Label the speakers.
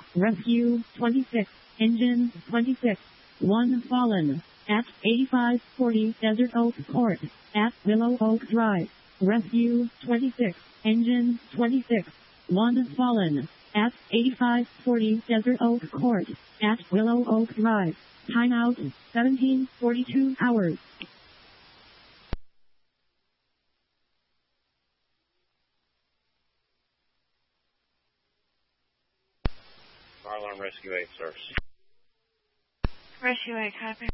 Speaker 1: Rescue 26. Engine 26. 1 fallen. At 8540 Desert Oak Court. At Willow Oak Drive. Rescue 26. Engine 26. 1 fallen. At 8540 Desert Oak Court. At Willow Oak Drive. Timeout 1742 hours.
Speaker 2: Fire alarm rescue 8, sir.
Speaker 3: Rescue 8, copy.